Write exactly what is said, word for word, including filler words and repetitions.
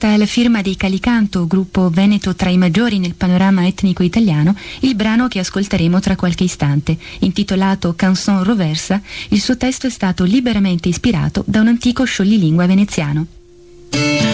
porta la firma dei Calicanto, gruppo veneto tra i maggiori nel panorama etnico italiano, il brano che ascolteremo tra qualche istante. Intitolato Canson Roversa, il suo testo è stato liberamente ispirato da un antico scioglilingua veneziano.